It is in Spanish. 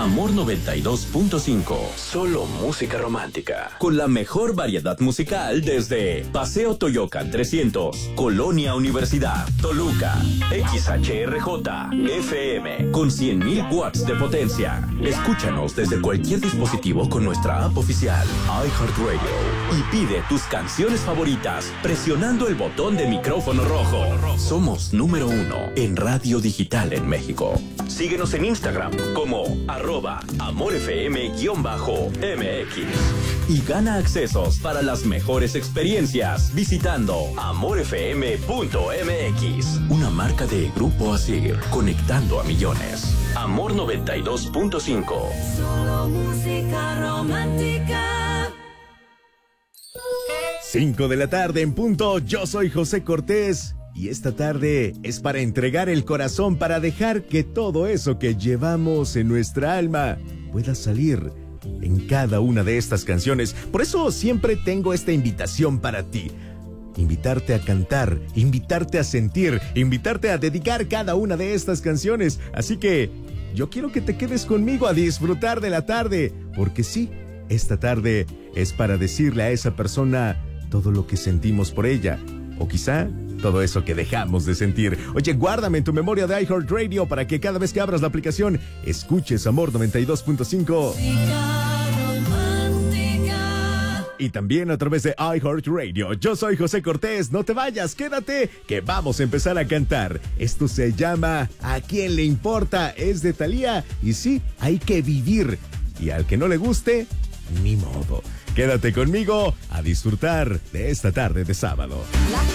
Amor 92.5. Solo música romántica. Con la mejor variedad musical desde Paseo Toyocan 300, Colonia Universidad, Toluca, XHRJ, FM, con 100.000 watts de potencia. Escúchanos desde cualquier dispositivo con nuestra app oficial, iHeartRadio. Y pide tus canciones favoritas presionando el botón de micrófono rojo. Somos número 1 en radio digital en México. Síguenos en Instagram como @AmorFM_MX y gana accesos para las mejores experiencias visitando amorfm.mx, una marca de Grupo Asir, conectando a millones. Amor 92.5. Solo música romántica. 5 de la tarde en punto. Yo soy José Cortés. Y esta tarde es para entregar el corazón, para dejar que todo eso que llevamos en nuestra alma pueda salir en cada una de estas canciones. Por eso siempre tengo esta invitación para ti. Invitarte a cantar, invitarte a sentir, invitarte a dedicar cada una de estas canciones. Así que yo quiero que te quedes conmigo a disfrutar de la tarde. Porque sí, esta tarde es para decirle a esa persona todo lo que sentimos por ella. O quizá todo eso que dejamos de sentir. Oye, guárdame en tu memoria de iHeartRadio para que cada vez que abras la aplicación escuches Amor 92.5. Y también a través de iHeartRadio. Yo soy José Cortés. No te vayas, quédate, que vamos a empezar a cantar. Esto se llama ¿A quién le importa? Es de Thalía. Y sí, hay que vivir. Y al que no le guste, ni modo. Quédate conmigo a disfrutar de esta tarde de sábado.